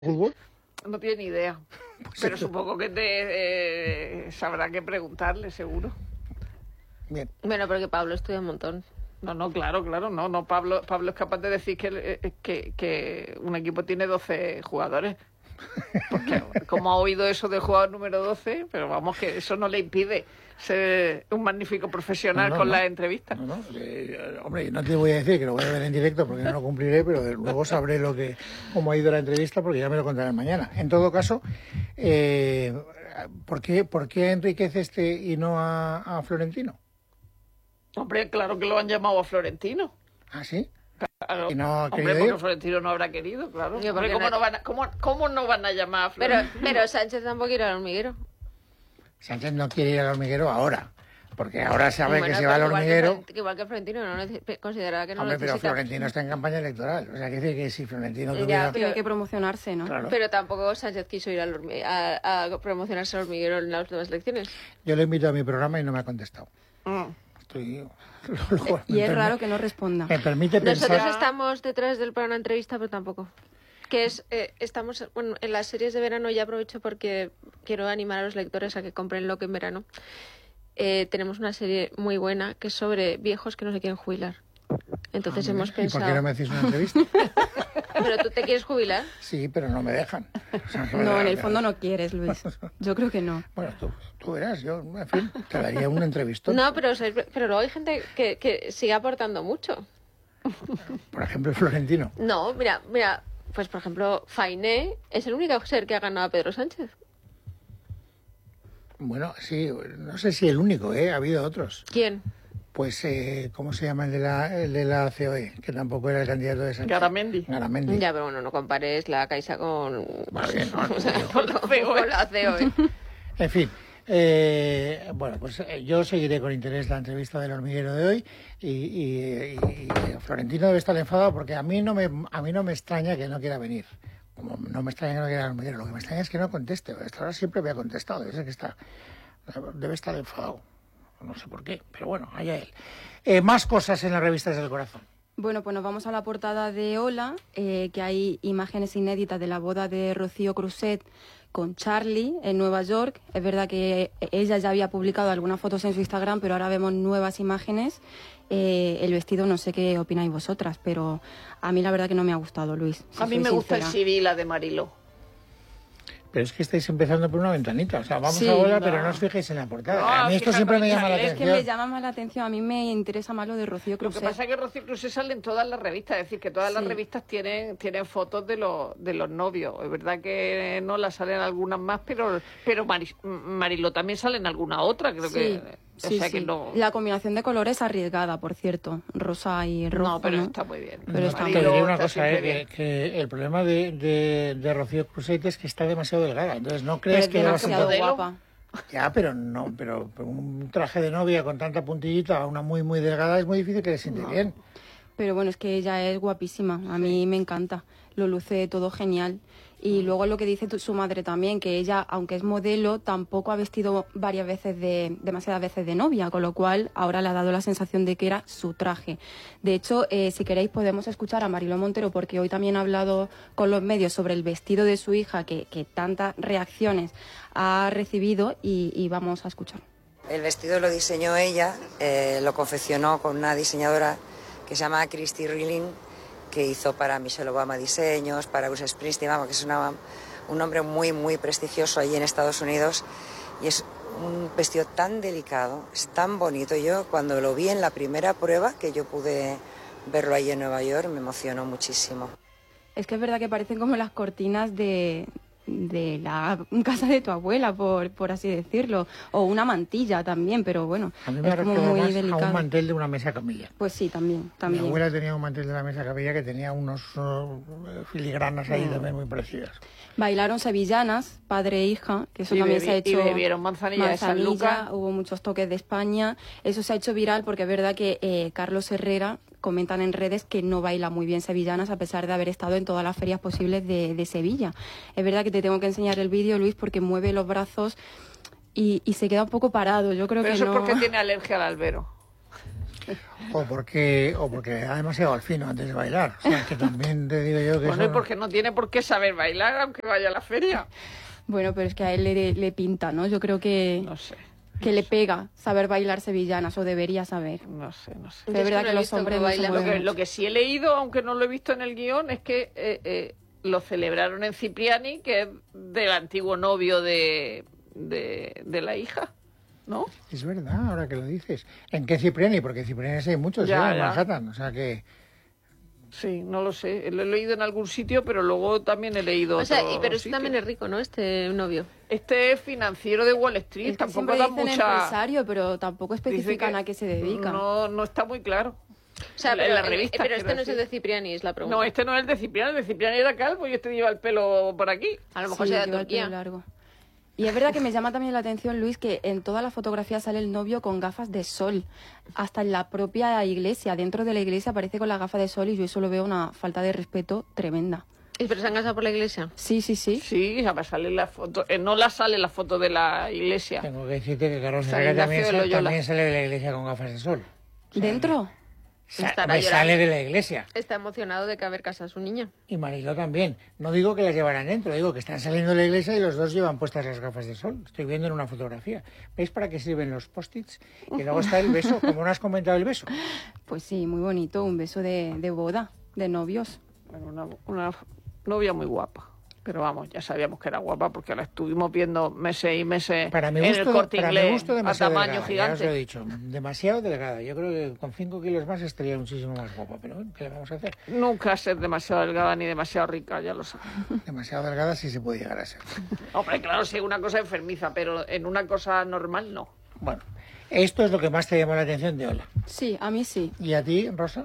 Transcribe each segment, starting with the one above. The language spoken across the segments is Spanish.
fútbol? No tiene ni idea. Pues Pero eso. supongo que sabrá qué preguntarle, seguro. Bien. Bueno, porque Pablo estudia un montón. No, claro, no. Pablo es capaz de decir que un equipo tiene 12 jugadores. Porque como ha oído eso del jugador número 12, pero vamos, que eso no le impide ser un magnífico profesional con las entrevistas. Hombre, no te voy a decir que lo voy a ver en directo porque no lo cumpliré, pero luego sabré cómo ha ido la entrevista porque ya me lo contarán mañana. En todo caso, ¿por qué a Enríquez y no a Florentino? Hombre, claro que lo han llamado a Florentino. ¿Ah, sí? Claro. ¿Y no ha Hombre, querido porque ir? Florentino no habrá querido, claro. Yo, Hombre, porque ¿cómo no van a llamar a Florentino? Pero Sánchez tampoco quiere ir al hormiguero. Sánchez no quiere ir al hormiguero ahora, porque ahora sabe Bueno, que se va al pero hormiguero. Igual que Florentino considerará que no Hombre, lo pero necesita. Florentino está en campaña electoral. O sea, que dice que si Florentino Ya, tuviera... pero- Tiene que promocionarse, ¿no? Claro. Pero tampoco Sánchez quiso ir a promocionarse al hormiguero en las últimas elecciones. Yo lo invito a mi programa y no me ha contestado. Estoy... Y es raro que no responda. Me permite pensar... Nosotros estamos detrás del programa entrevista, pero tampoco. Que es, estamos, bueno, en las series de verano, ya aprovecho porque quiero animar a los lectores a que compren Loque en verano. Tenemos una serie muy buena que es sobre viejos que no se quieren jubilar. Entonces hemos ¿Y por qué no pensado... me hacéis una entrevista? ¿Pero tú te quieres jubilar? Sí, pero no me dejan. O sea, No, en el fondo no quieres, Luis. Yo creo que no. Bueno, tú verás, yo, en fin, te daría una entrevista. No, pero luego hay gente que sigue aportando mucho. Por ejemplo, Florentino. No, mira, pues por ejemplo, Fainé es el único ser que ha ganado a Pedro Sánchez. Bueno, sí, no sé si el único, ¿eh? Ha habido otros. ¿Quién? Pues, ¿cómo se llama el de la COE? Que tampoco era el candidato de Sánchez. Garamendi. Garamendi. Ya, pero bueno, no compares la Caixa con... Vale, no, o sea, digo. con la COE. En fin, bueno, pues yo seguiré con interés la entrevista del hormiguero de hoy y Florentino debe estar enfadado porque a mí no me extraña que no quiera venir. Como no me extraña que no quiera el hormiguero, lo que me extraña es que no conteste. Hasta ahora siempre me ha contestado, debe estar enfadado. No sé por qué, pero bueno, allá él. Más cosas en las revistas del corazón. Bueno, pues nos vamos a la portada de Hola, que hay imágenes inéditas de la boda de Rocío Cruzet con Charlie en Nueva York. Es verdad que ella ya había publicado algunas fotos en su Instagram, pero ahora vemos nuevas imágenes. El vestido, no sé qué opináis vosotras, pero a mí la verdad que no me ha gustado, Luis. A mí me gusta el sincera. Sibila de Mariló. Pero es que estáis empezando por una ventanita. O sea, vamos Sí, ahora, no. pero no os fijéis en la portada. No, A mí esto siempre me llama la fíjate, Es que atención. me llama más la atención, a mí me interesa más lo de Rocío Lo que Cruzet. pasa es que Rocío Cruz sale en todas las revistas, es decir, que todas las Sí. revistas tienen fotos de los novios. Es verdad que no las salen algunas más, pero Mariló también sale en alguna otra, creo que... Sí, o sea sí. que no... La combinación de colores es arriesgada, por cierto. Rosa y rojo. No, pero ¿no? está muy bien. Pero está Te muy diré bien. una está cosa, siempre bien. que el problema de Rocío Cruzet es que está demasiado delgada. Entonces no crees Pero que es le vas a demasiado modelo? guapa. Ya, pero no, pero un traje de novia con tanta puntillita a una muy, muy delgada es muy difícil que le siente bien. Pero bueno, es que ella es guapísima. A mí me encanta. Lo luce todo genial. Y luego lo que dice su madre también, que ella, aunque es modelo, tampoco ha vestido demasiadas veces de novia, con lo cual ahora le ha dado la sensación de que era su traje. De hecho, si queréis podemos escuchar a Mariló Montero, porque hoy también ha hablado con los medios sobre el vestido de su hija, que tantas reacciones ha recibido, y vamos a escuchar. El vestido lo diseñó ella, lo confeccionó con una diseñadora que se llama Christy Rilling, que hizo para Michelle Obama diseños, para Bruce Springsteen, vamos, que es un hombre muy, muy prestigioso allí en Estados Unidos. Y es un vestido tan delicado, es tan bonito. Yo cuando lo vi en la primera prueba, que yo pude verlo allí en Nueva York, me emocionó muchísimo. Es que es verdad que parecen como las cortinas de la casa de tu abuela, por así decirlo, o una mantilla también, pero bueno, A mí me es como recuerda muy más a delicado. un mantel de una mesa camilla. Pues sí, también. Mi abuela tenía un mantel de la mesa camilla que tenía unos filigranas ahí también muy parecidas. Bailaron sevillanas, padre e hija, que eso Y también se ha hecho. y bebieron manzanilla de San Lucas. Hubo muchos toques de España. Eso se ha hecho viral porque es verdad que Carlos Herrera comentan en redes que no baila muy bien sevillanas a pesar de haber estado en todas las ferias posibles de Sevilla. Es verdad que te tengo que enseñar el vídeo, Luis, porque mueve los brazos y se queda un poco parado. Yo creo Pero que eso no. es porque tiene alergia al albero. O porque era demasiado al fino antes de bailar. O sea, que también te digo yo que Bueno, y eso... porque no tiene por qué saber bailar aunque vaya a la feria. Bueno, pero es que a él le pinta, ¿no? Yo creo que No sé. que le pega saber bailar sevillanas, o debería saber. No sé. Pero es Yo verdad no que he los visto hombres cómo no se bailan. mueven Lo que sí he leído, aunque no lo he visto en el guión, es que lo celebraron en Cipriani, que es del antiguo novio de la hija, ¿no? Es verdad, ahora que lo dices. ¿En qué Cipriani? Porque Cipriani hay muchos, Ya, en ya. Manhattan. O sea que... Sí, no lo sé. Lo he leído en algún sitio, pero luego también he leído O sea, otro pero este sitio. también es rico, ¿no? Este novio. Este es financiero de Wall Street, Es que tampoco siempre da dicen mucha... empresario, pero tampoco Dice especifican que a qué se dedica. No está muy claro. O sea, En pero, la revista, pero este quiero no es el decir. de Cipriani, es la pregunta. No, este no es el de Cipriani era calvo y este lleva el pelo por aquí. A lo mejor Sí, sea de lleva el pelo Turquía. largo. Y es verdad que me llama también la atención, Luis, que en toda la fotografía sale el novio con gafas de sol. Hasta en la propia iglesia, dentro de la iglesia aparece con la gafa de sol y yo eso lo veo una falta de respeto tremenda. ¿Pero se han casado por la iglesia? Sí, sí, sí. Sí, a ver, sale la foto. No la sale la foto de la iglesia. Tengo que decirte que Carlos San Herrera Ignacio de también, Loyola. también sale de la iglesia con gafas de sol. ¿Dentro? Estará Me llorando. sale de la iglesia. Está emocionado de que haber casado a su niña. Y Mariló también. No digo que las llevaran dentro, digo que están saliendo de la iglesia y los dos llevan puestas las gafas de sol. Estoy viendo en una fotografía. ¿Veis para qué sirven los post-its? Y luego está el beso, como no has comentado el beso. Pues sí, muy bonito, un beso de boda, de novios. Bueno, una novia muy guapa. Pero vamos, ya sabíamos que era guapa porque la estuvimos viendo meses y meses Para mi en el gusto, Corte para mi Inglés gusto a demasiado tamaño delgada, ya os lo he gigante. dicho. Demasiado delgada. Yo creo que con 5 kilos más estaría muchísimo más guapa. Pero bueno, ¿qué le vamos a hacer? Nunca ser demasiado delgada ni demasiado rica, ya lo sabes. Demasiado delgada sí se puede llegar a ser. Hombre, claro, sí, una cosa enfermiza, pero en una cosa normal no. Bueno, esto es lo que más te llamó la atención de Ola. Sí, a mí sí. ¿Y a ti, Rosa?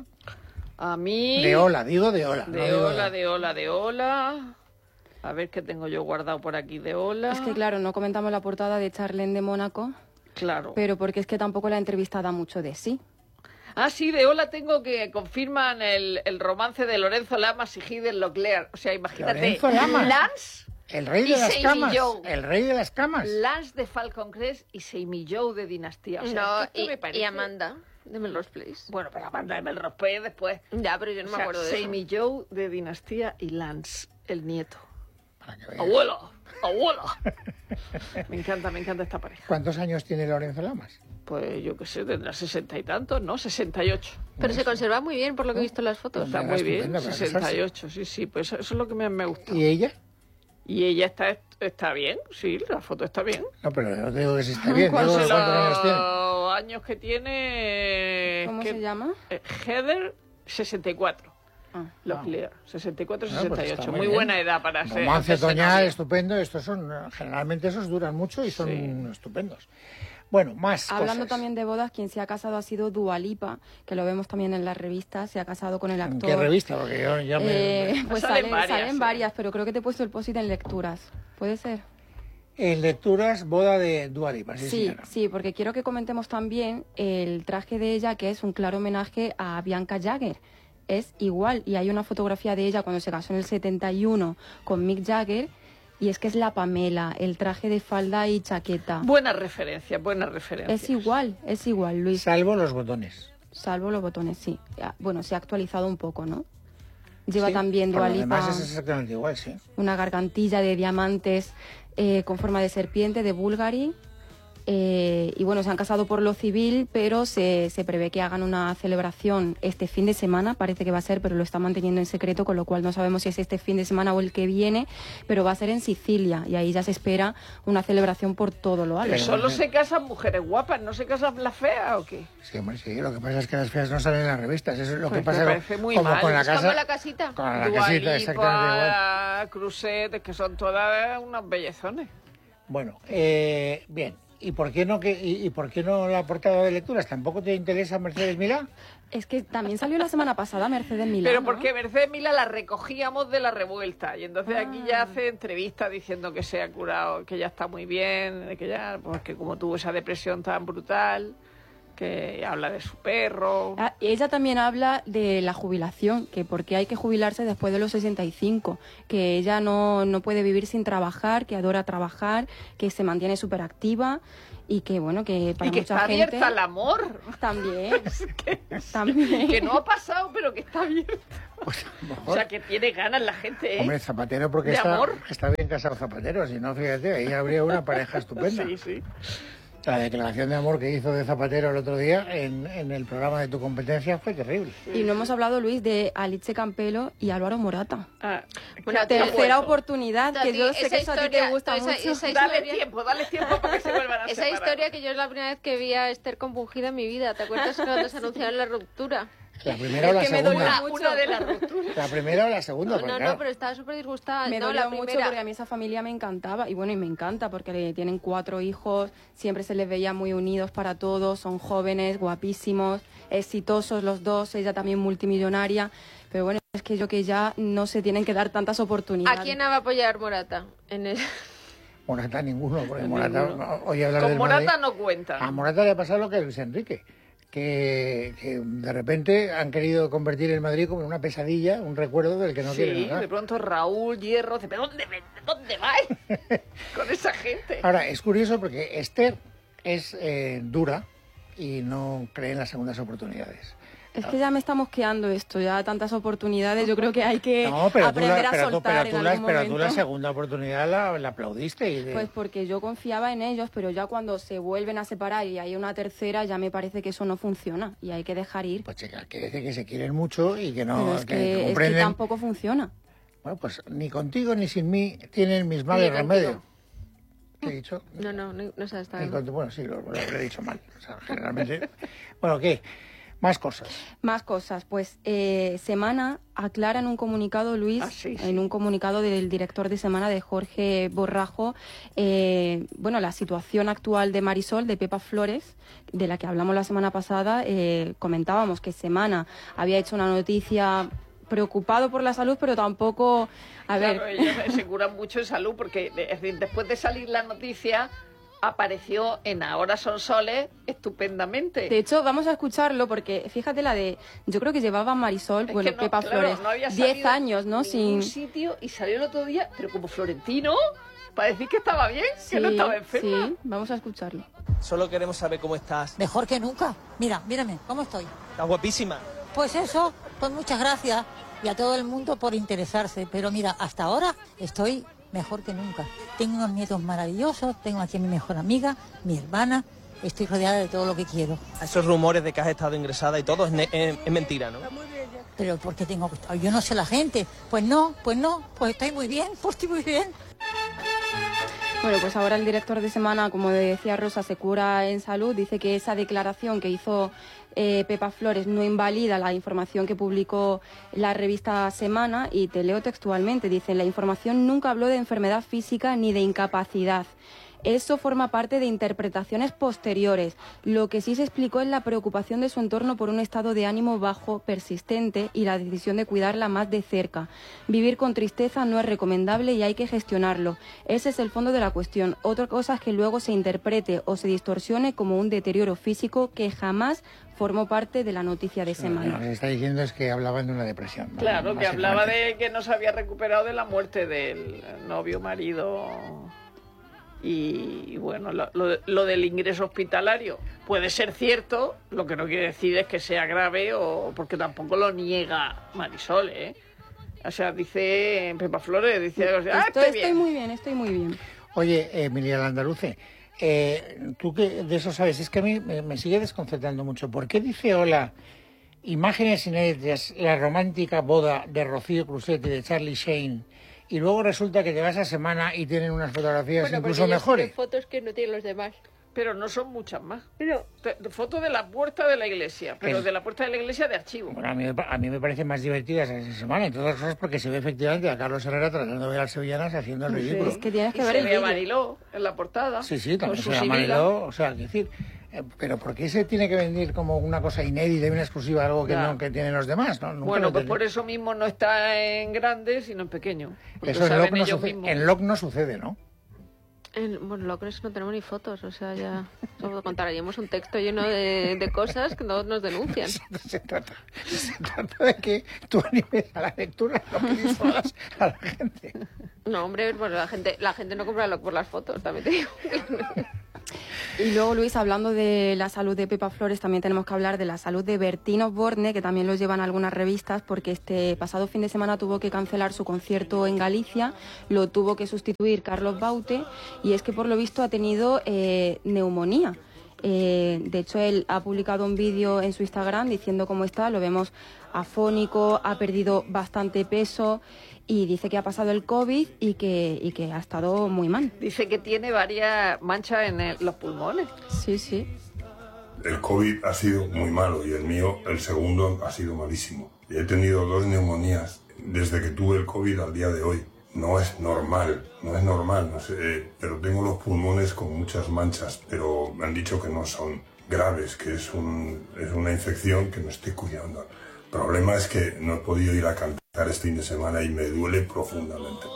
A mí... De Ola, digo de Ola. no digo De Ola. A ver qué tengo yo guardado por aquí de Ola. Es que claro, no comentamos la portada de Charlene de Mónaco, Claro. pero porque es que tampoco la entrevista da mucho de sí. Ah, sí, de Ola tengo que confirman el romance de Lorenzo Lamas y Heather Locklear. O sea, imagínate. Lorenzo Lamas. Lance, El rey Y de las Sammy camas. Joe. El rey de las camas. Lance de Falcon Crest y Sammy Joe de Dinastía. O sea, No, esto me parece... y Amanda, de Melrose Place. Bueno, pero Amanda de Melrose Place después. Ya, pero yo no O me sea, acuerdo de eso. Sammy Joe de Dinastía y Lance, el nieto. Para que veas. ¡Abuela! ¡Abuela! Me encanta esta pareja. ¿Cuántos años tiene Lorenzo Lamas? Pues yo qué sé, tendrá 60 y tantos, ¿no? 68. Pero se conserva muy bien, por lo que he visto en las fotos. Está Venga, muy bien, estupendo, para 68, sí, pues eso es lo que me gusta. ¿Y ella? Y ella está bien, sí, la foto está bien. No, pero no te digo que si está bien. ¿Cuántos Digo, ¿cuántos años tiene? años que tiene? ¿Cómo que- se llama? Heather, 64. Ah. Locklear, 64, Bueno, pues 68. está muy muy bien. buena edad para ser. Romance hacerse otoñal, novia. estupendo. Estos son, generalmente esos duran mucho y son estupendos. Bueno, más Hablando cosas. también de bodas, quien se ha casado ha sido Dua Lipa, que lo vemos también en las revistas, se ha casado con el ¿En actor. qué revista? Porque yo ya Pues Salen salen varias, varias, pero creo que te he puesto el post-it en lecturas. ¿Puede ser? En lecturas, boda de Dua Lipa, sí, Sí, señora. sí, porque quiero que comentemos también el traje de ella, que es un claro homenaje a Bianca Jagger. Es igual, y hay una fotografía de ella cuando se casó en el 71 con Mick Jagger, y es que es la Pamela, el traje de falda y chaqueta. Buena referencia, buena referencia. Es igual, Luis, Salvo los botones. salvo los botones, sí. Bueno, se ha actualizado un poco, ¿no? Lleva Sí, también por Dua lo Lipa demás es exactamente igual, sí. una gargantilla de diamantes con forma de serpiente de Bulgari. Y bueno, se han casado por lo civil, pero se prevé que hagan una celebración este fin de semana, parece que va a ser, pero lo están manteniendo en secreto, con lo cual no sabemos si es este fin de semana o el que viene, pero va a ser en Sicilia y ahí ya se espera una celebración por todo lo alto. Pero solo se casan mujeres guapas, ¿no se casan las feas o qué? Sí, hombre, sí. Lo que pasa es que las feas no salen en las revistas. Eso es lo que Pues pasa me parece muy como mal. con la Es casa. como la casita. Con la Dua casita, exactamente igual. Lipa, Cruzet, es que son todas unos bellezones. Bueno, bien. ¿Y por qué no y por qué no la portada de lecturas? ¿Tampoco te interesa Mercedes Milá? Es que también salió la semana pasada Mercedes Milán. Pero ¿no? porque Mercedes Milá la recogíamos de la revuelta y entonces aquí ya hace entrevistas diciendo que se ha curado, que ya está muy bien, que ya, pues que como tuvo esa depresión tan brutal, que habla de su perro. Ella también habla de la jubilación, que porque hay que jubilarse después de los 65, que ella no puede vivir sin trabajar, que adora trabajar, que se mantiene súper activa y que, bueno, que para y que mucha está gente... abierta al amor. También, también. Que no ha pasado, pero que está abierta. Pues, o sea, que tiene ganas la gente, ¿eh? Hombre, Zapatero, porque está bien casado Zapatero, si no, fíjate, ahí habría una pareja estupenda. Sí, sí. La declaración de amor que hizo de Zapatero el otro día en el programa de Tu Competencia fue terrible. Y no hemos hablado, Luis, de Alice Campelo y Álvaro Morata. Bueno, tercera oportunidad, que yo sé que eso a ti te gusta mucho. Dale tiempo para que se vuelvan a esa separar. Historia que yo es la primera vez que vi a Esther compungida en mi vida. ¿Te acuerdas cuando se anunciaron la ruptura? La primera o la segunda. Una de las rupturas. La primera o la segunda. No, pero estaba súper disgustada. Me dolió mucho porque a mí esa familia me encantaba. Y bueno, y me encanta porque tienen 4 hijos, siempre se les veía muy unidos para todos, son jóvenes, guapísimos, exitosos los dos, ella también multimillonaria. Pero bueno, es que yo que ya no se tienen que dar tantas oportunidades. ¿A quién va a apoyar Morata? Morata ninguno, porque Morata... Oye, hablar con del Morata Madrid, no cuenta. A Morata le ha pasado lo que a Luis Enrique. Que de repente han querido convertir el Madrid como en una pesadilla, un recuerdo del que no quieren hablar. Sí, de pronto Raúl Hierro dice, ¿pero dónde vais con esa gente? Ahora, es curioso porque Esther es dura y no cree en las segundas oportunidades. Es que ya me está mosqueando esto, ya tantas oportunidades, yo creo que hay que aprender a soltar en algún momento. Pero tú la segunda oportunidad la aplaudiste. Pues porque yo confiaba en ellos, pero ya cuando se vuelven a separar y hay una tercera, ya me parece que eso no funciona y hay que dejar ir. Pues chica, quiere decir que se quieren mucho y que no... Pero es que tampoco funciona. Bueno, pues ni contigo ni sin mí tienen mis males remedios. ¿Qué he dicho? No sabes. Bueno, sí, lo he dicho mal. O sea, generalmente... Bueno, ¿qué? Más cosas. Pues Semana aclara en un comunicado, Luis, en un comunicado del director de Semana, de Jorge Borrajo, la situación actual de Marisol, de Pepa Flores, de la que hablamos la semana pasada. Comentábamos que Semana había hecho una noticia preocupado por la salud, pero tampoco... Ellos se curan mucho en salud, porque es decir, después de salir la noticia... apareció en Ahora son soles estupendamente. De hecho, vamos a escucharlo porque fíjate yo creo que llevaba Marisol, Pepa Flores, 10 años, ¿no? Sin sitio, y salió el otro día, pero como Florentino, para decir que estaba bien, que no estaba enferma. Sí, vamos a escucharlo. Solo queremos saber cómo estás. Mejor que nunca. Mírame, ¿cómo estoy? Estás guapísima. Pues eso, pues muchas gracias. Y a todo el mundo por interesarse. Pero mira, hasta ahora estoy mejor que nunca. Tengo unos nietos maravillosos, tengo aquí a mi mejor amiga, mi hermana, estoy rodeada de todo lo que quiero. Esos rumores de que has estado ingresada y todo es mentira, ¿no? Pero ¿por qué tengo que estar? Yo no sé la gente. Pues no, pues estoy muy bien, Bueno, pues ahora el director de Semana, como decía Rosa, se cura en salud. Dice que esa declaración que hizo Pepa Flores no invalida la información que publicó la revista Semana, y te leo textualmente. Dice: la información nunca habló de enfermedad física ni de incapacidad. Eso forma parte de interpretaciones posteriores. Lo que sí se explicó es la preocupación de su entorno por un estado de ánimo bajo persistente y la decisión de cuidarla más de cerca. Vivir con tristeza no es recomendable y hay que gestionarlo. Ese es el fondo de la cuestión. Otra cosa es que luego se interprete o se distorsione como un deterioro físico que jamás formó parte de la noticia de Semana. Lo que se está diciendo es que hablaban de una depresión, ¿no? Claro, que hablaba de que no se había recuperado de la muerte del novio, marido... Y bueno, lo del ingreso hospitalario puede ser cierto, lo que no quiere decir es que sea grave, o porque tampoco lo niega Marisol, ¿eh? O sea, dice Pepa Flores, dice... Estoy muy bien. Oye, Emilia Landaluce, tú que de eso sabes, es que a mí me sigue desconcertando mucho. ¿Por qué dice Hola, imágenes inéditas, la romántica boda de Rocío Cruzet y de Charlie Sheen, y luego resulta que te vas a Semana y tienen unas fotografías incluso mejores? Fotos que no tienen los demás. Pero no son muchas más. Fotos de la puerta de la iglesia, pero de la puerta de la iglesia de archivo. Bueno, a mí me parecen más divertidas esa Semana, entre otras cosas porque se ve efectivamente a Carlos Herrera tratando de ver a las sevillanas haciendo el ridículo. Es que tienes que ver se el ve vídeo. a Mariló en la portada. Sí, también se ve a Mariló, o sea, es decir... Pero ¿por qué se tiene que vender como una cosa inédita y una exclusiva, algo que no que tienen los demás? ¿No? Bueno, pues por eso mismo no está en grande, sino en pequeño. Eso en LOC no sucede, ¿no? Bueno, lo que es que no tenemos ni fotos, o sea, ya solo contaríamos un texto lleno de cosas que no nos denuncian. Se trata de que tú animes a la lectura, no que disuadas a la gente. No, hombre, bueno, la gente no compra por las fotos, también te digo. Y luego, Luis, hablando de la salud de Pepa Flores, también tenemos que hablar de la salud de Bertín Osborne, que también lo llevan algunas revistas, porque este pasado fin de semana tuvo que cancelar su concierto en Galicia, lo tuvo que sustituir Carlos Baute, y es que por lo visto ha tenido neumonía. De hecho, él ha publicado un vídeo en su Instagram diciendo cómo está, lo vemos afónico, ha perdido bastante peso y dice que ha pasado el COVID y que ha estado muy mal. Dice que tiene varias manchas en los pulmones. Sí, sí. El COVID ha sido muy malo y el mío, el segundo, ha sido malísimo. Y he tenido 2 neumonías desde que tuve el COVID al día de hoy. No es normal, no sé, pero tengo los pulmones con muchas manchas, pero me han dicho que no son graves, que es una infección que me estoy cuidando. El problema es que no he podido ir a cantar este fin de semana y me duele profundamente.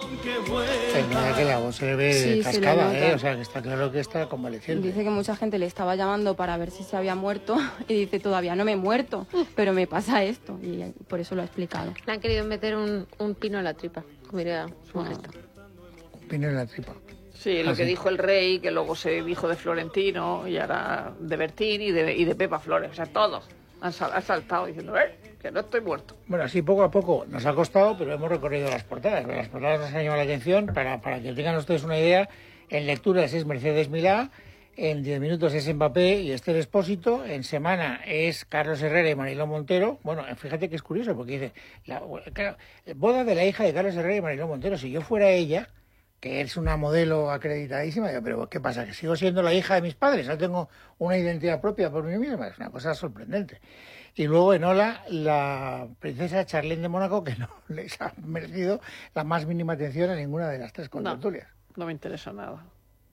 Es verdad que la voz se le ve cascada, o sea, que está claro que está convaleciente. Dice que mucha gente le estaba llamando para ver si se había muerto y dice, todavía no me he muerto, pero me pasa esto, y por eso lo ha explicado. Le han querido meter un pino en la tripa, como diría su majestad. Un pino en la tripa. Sí, lo que dijo el rey, que luego se dijo de Florentino, y ahora de Bertín y de Pepa Flores. O sea, todos han saltado diciendo, que no estoy muerto. Bueno, así poco a poco nos ha costado, pero hemos recorrido las portadas. Las portadas nos han llamado la atención. Para que tengan ustedes una idea, en lecturas es Mercedes Milá, en 10 minutos es Mbappé y Esther Expósito, en semana es Carlos Herrera y Mariló Montero. Bueno, fíjate que es curioso, porque dice, boda de la hija de Carlos Herrera y Mariló Montero. Si yo fuera ella, que es una modelo acreditadísima, digo, pero ¿qué pasa? ¿Que sigo siendo la hija de mis padres? ¿No tengo una identidad propia por mí misma? Es una cosa sorprendente. Y luego en Ola, la princesa Charlene de Mónaco, que no les ha merecido la más mínima atención a ninguna de las 3 contertulias. No me interesa nada.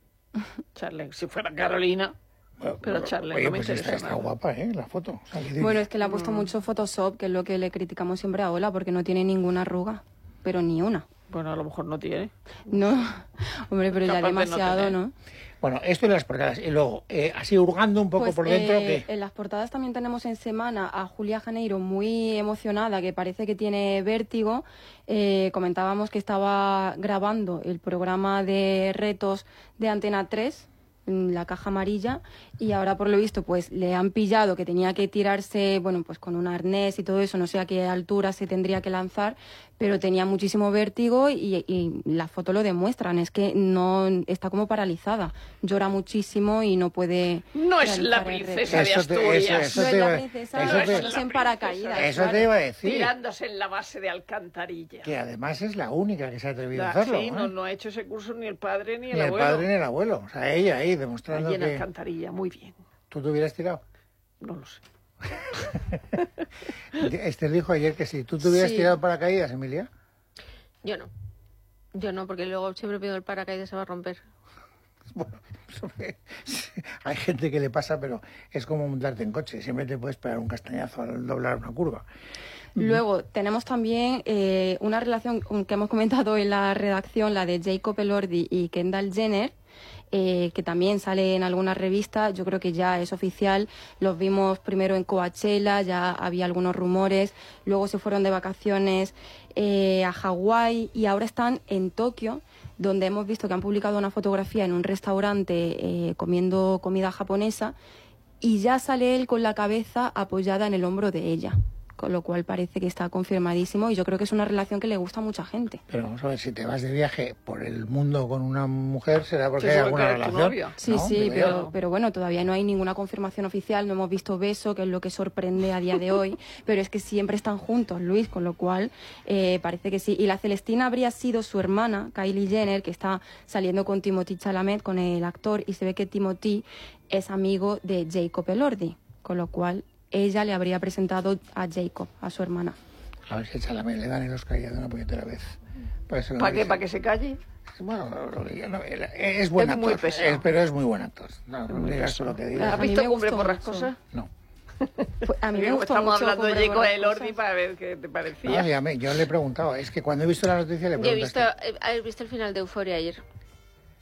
Charlene, si fuera Carolina, pero Charlene no me pues interesa está nada. guapa, la foto. O sea, Bueno, es que le ha puesto mucho Photoshop, que es lo que le criticamos siempre a Ola, porque no tiene ninguna arruga, pero ni una. Bueno, a lo mejor no tiene. No, hombre, pero ya demasiado, ¿no? Bueno, esto en las portadas. Y luego, así hurgando un poco pues, por dentro, ¿qué? En las portadas también tenemos en semana a Julia Janeiro muy emocionada, que parece que tiene vértigo. Comentábamos que estaba grabando el programa de retos de Antena 3, la caja amarilla, y ahora por lo visto pues le han pillado que tenía que tirarse, bueno, pues con un arnés y todo eso, no sé a qué altura se tendría que lanzar, pero tenía muchísimo vértigo y las fotos lo demuestran, es que no está como paralizada, llora muchísimo y no puede... No es la princesa de Asturias. No es la princesa, en paracaídas. Eso te iba a decir. Tirándose en la base de alcantarilla. Que además es la única que se ha atrevido a hacerlo. Sí, no ha hecho ese curso ni el padre ni el Ni abuelo. el padre ni el abuelo. O sea, ella ahí demostrando allí en que... alcantarilla, muy bien. ¿Tú te hubieras tirado? No lo sé. Esther dijo ayer que sí. ¿Tú te hubieras tirado paracaídas, Emilia? Yo no, porque luego siempre pido el paracaídas se va a romper. Bueno, hay gente que le pasa, pero es como montarte en coche. Siempre te puedes pegar un castañazo al doblar una curva. Luego tenemos también una relación que hemos comentado en la redacción, la de Jacob Elordi y Kendall Jenner, que también sale en algunas revistas. Yo creo que ya es oficial. Los vimos primero en Coachella, ya había algunos rumores, luego se fueron de vacaciones a Hawái y ahora están en Tokio, donde hemos visto que han publicado una fotografía en un restaurante comiendo comida japonesa y ya sale él con la cabeza apoyada en el hombro de ella. Con lo cual parece que está confirmadísimo y yo creo que es una relación que le gusta a mucha gente. Pero vamos a ver, si te vas de viaje por el mundo con una mujer, será porque hay alguna relación. Sí, ¿no? Sí, pero bueno, todavía no hay ninguna confirmación oficial, no hemos visto beso, que es lo que sorprende a día de hoy, pero es que siempre están juntos, Luis, con lo cual parece que sí. Y la Celestina habría sido su hermana, Kylie Jenner, que está saliendo con Timothée Chalamet, con el actor, y se ve que Timothée es amigo de Jacob Elordi, con lo cual... ella le habría presentado a Jacob, a su hermana. A ver si a Chalamet le dan el Oscar ya de una puñetera vez. ¿Para qué? ¿Para que se calle? Bueno, es buen actor, muy pesado. pero es muy buen actor. No digas solo que digas. ¿Has visto Cumbre por las cosas? No. Pues a mí me gustó Estamos mucho hablando de Cumbre por Jacob las Elordi cosas. para ver qué te parecía. No, yo le he preguntado. Es que cuando he visto la noticia le Yo he preguntaste. visto el final de Euphoria ayer.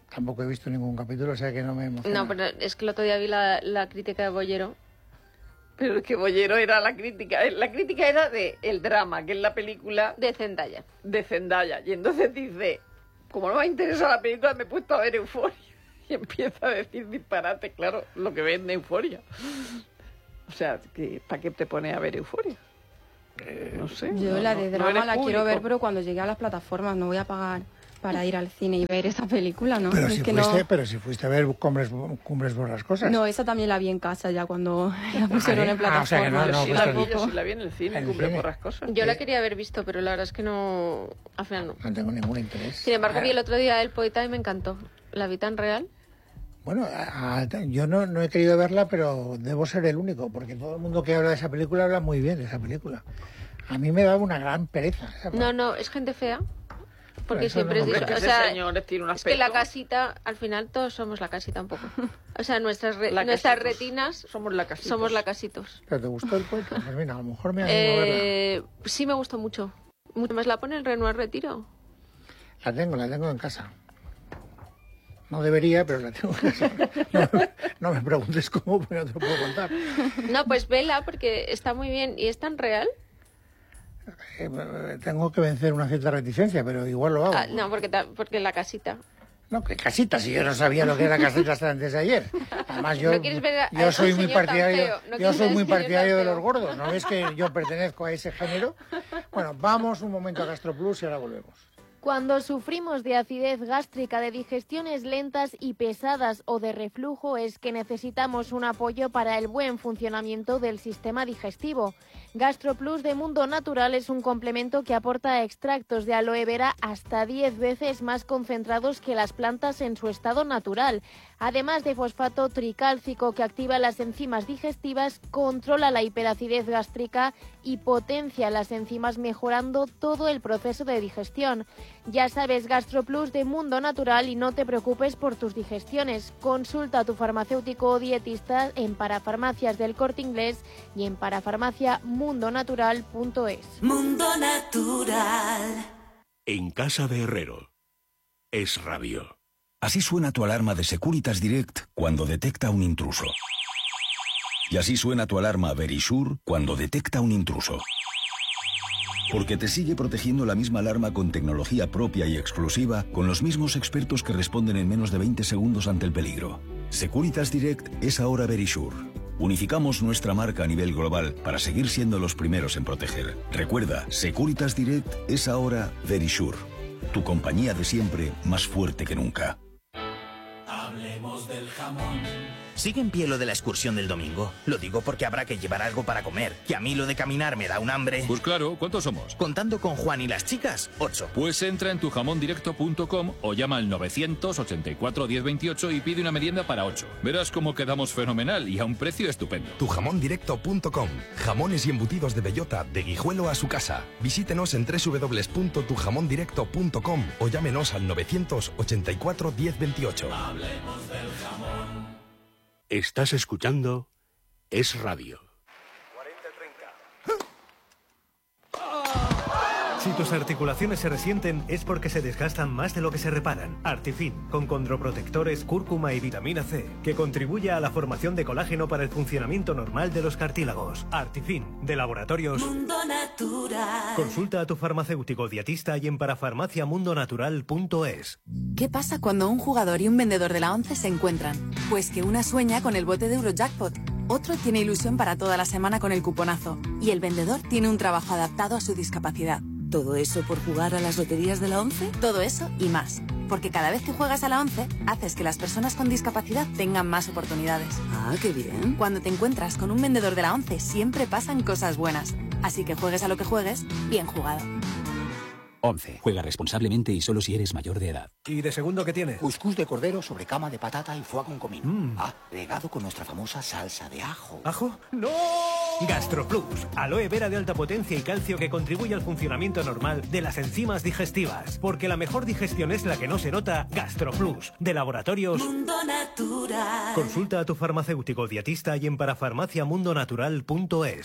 Tampoco he visto ningún capítulo, o sea que no me emociona. No, pero es que el otro día vi la crítica de Bollero. Pero es que Bollero era la crítica. La crítica era de El Drama, que es la película De Zendaya. de Zendaya. Y entonces dice, como no me interesa la película, me he puesto a ver Euforia. Y empieza a decir disparate, claro, lo que vende Euforia. O sea, ¿para qué te pones a ver Euforia? No sé. Yo la de no drama eres la quiero público. ver, pero cuando llegue a las plataformas no voy a pagar para ir al cine y ver esa película, ¿no? Pero, Es si que fuiste, no... pero si fuiste a ver Cumbres Borrascosas. No, esa también la vi en casa ya cuando la pusieron en Ah, o sea que plataforma. no, Sí, pues yo sí la vi en el cine, en el Cumple cine. por las cosas. Yo la quería haber visto, pero la verdad es que no... Al final no. No tengo ningún interés. Sin embargo, vi el otro día El Poeta y me encantó. La vi tan real. Bueno, yo no he querido verla, pero debo ser el único, porque todo el mundo que habla de esa película habla muy bien de esa película. A mí me daba una gran pereza. No, es gente fea. Porque Eso siempre no es me dicho, Hombre, o ese sea, señor tiene un es que la aspecto. casita, al final todos somos la casita un poco. O sea, nuestras La nuestras casitos. retinas Somos la casita. somos la casitos. ¿Pero te gustó el poeta? Pues mira, a lo mejor me animo a verla. Sí me gustó mucho. Mucho más la pone el Renoir Retiro. La tengo en casa. No debería, pero la tengo en casa. No me preguntes cómo, pero no te lo puedo contar. No, pues vela porque está muy bien y es tan real. Tengo que vencer una cierta reticencia, pero igual lo hago. No, porque la casita. No, que casita, si yo no sabía lo que era casita hasta antes de ayer. Además, yo, ¿No quieres ver a yo ese soy muy señor tan partidario, feo? ¿No yo quieres soy ver a muy ese señor partidario tan de los feo? gordos. ¿No ves que yo pertenezco a ese género? Bueno, vamos un momento a GastroPlus y ahora volvemos. Cuando sufrimos de acidez gástrica, de digestiones lentas y pesadas o de reflujo, es que necesitamos un apoyo para el buen funcionamiento del sistema digestivo. GastroPlus de Mundo Natural es un complemento que aporta extractos de aloe vera hasta 10 veces más concentrados que las plantas en su estado natural. Además de fosfato tricálcico que activa las enzimas digestivas, controla la hiperacidez gástrica y potencia las enzimas mejorando todo el proceso de digestión. Ya sabes, GastroPlus de Mundo Natural y no te preocupes por tus digestiones. Consulta a tu farmacéutico o dietista en Parafarmacias del Corte Inglés y en parafarmaciamundonatural.es. Mundo Natural. En casa de Herrero. Es rabio. Así suena tu alarma de Securitas Direct cuando detecta un intruso. Y así suena tu alarma Verisure cuando detecta un intruso. Porque te sigue protegiendo la misma alarma con tecnología propia y exclusiva, con los mismos expertos que responden en menos de 20 segundos ante el peligro. Securitas Direct es ahora Verisure. Unificamos nuestra marca a nivel global para seguir siendo los primeros en proteger. Recuerda, Securitas Direct es ahora Verisure. Tu compañía de siempre, más fuerte que nunca. Hablemos del jamón. ¿Sigue en pie lo de la excursión del domingo? Lo digo porque habrá que llevar algo para comer. Que a mí lo de caminar me da un hambre. Pues claro, ¿cuántos somos? Contando con Juan y las chicas, 8. Pues entra en tujamondirecto.com o llama al 984 1028 y pide una merienda para 8. Verás cómo quedamos fenomenal y a un precio estupendo. Tujamondirecto.com. Jamones y embutidos de bellota, de Guijuelo a su casa. Visítenos en www.tujamondirecto.com o llámenos al 984 1028. Hablemos del jamón. Estás escuchando Es Radio. Si tus articulaciones se resienten es porque se desgastan más de lo que se reparan. Artifin, con condroprotectores, cúrcuma y vitamina C, que contribuye a la formación de colágeno para el funcionamiento normal de los cartílagos. Artifin, de Laboratorios Mundo Natural. Consulta a tu farmacéutico dietista y en parafarmaciamundonatural.es. ¿Qué pasa cuando un jugador y un vendedor de la 11 se encuentran? Pues que una sueña con el bote de Eurojackpot, otro tiene ilusión para toda la semana con el cuponazo y el vendedor tiene un trabajo adaptado a su discapacidad. ¿Todo eso por jugar a las loterías de la 11? Todo eso y más. Porque cada vez que juegas a la 11, haces que las personas con discapacidad tengan más oportunidades. Ah, qué bien. Cuando te encuentras con un vendedor de la 11, siempre pasan cosas buenas. Así que juegues a lo que juegues, bien jugado. 11. Juega responsablemente y solo si eres mayor de edad. ¿Y de segundo qué tiene? Cuscús de cordero sobre cama de patata y foie con comino. Regado con nuestra famosa salsa de ajo. ¿Ajo? ¡No! GastroPlus, aloe vera de alta potencia y calcio que contribuye al funcionamiento normal de las enzimas digestivas. Porque la mejor digestión es la que no se nota. GastroPlus, de Laboratorios Mundo Natural. Consulta a tu farmacéutico dietista y en parafarmaciamundonatural.es.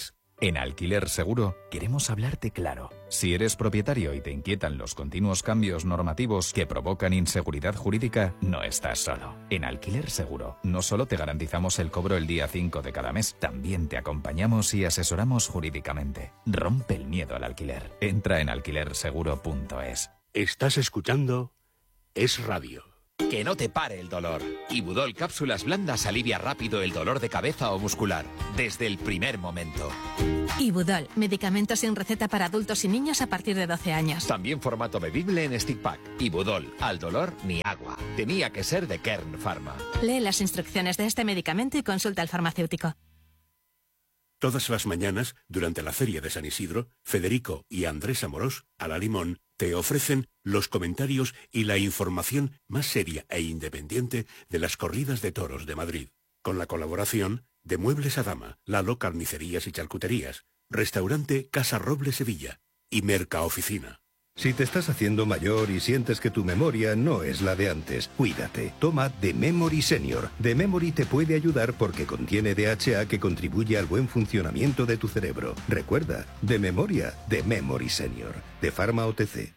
En Alquiler Seguro queremos hablarte claro. Si eres propietario y te inquietan los continuos cambios normativos que provocan inseguridad jurídica, no estás solo. En Alquiler Seguro no solo te garantizamos el cobro el día 5 de cada mes, también te acompañamos y asesoramos jurídicamente. Rompe el miedo al alquiler. Entra en alquilerseguro.es. Estás escuchando Es Radio. Que no te pare el dolor. Ibudol Cápsulas Blandas alivia rápido el dolor de cabeza o muscular, desde el primer momento. Ibudol, medicamento sin receta para adultos y niños a partir de 12 años. También formato bebible en stick pack. Ibudol, al dolor ni agua. Tenía que ser de Kern Pharma. Lee las instrucciones de este medicamento y consulta al farmacéutico. Todas las mañanas, durante la Feria de San Isidro, Federico y Andrés Amorós, a la Limón, te ofrecen los comentarios y la información más seria e independiente de las corridas de toros de Madrid. Con la colaboración de Muebles a Dama, Lalo Carnicerías y Charcuterías, Restaurante Casa Roble Sevilla y Mercaoficina. Si te estás haciendo mayor y sientes que tu memoria no es la de antes, cuídate. Toma The Memory Senior. The Memory te puede ayudar porque contiene DHA que contribuye al buen funcionamiento de tu cerebro. Recuerda, de memoria, The Memory Senior. De Pharma OTC.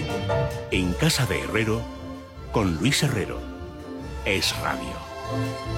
En Casa de Herrero, con Luis Herrero. Es Radio.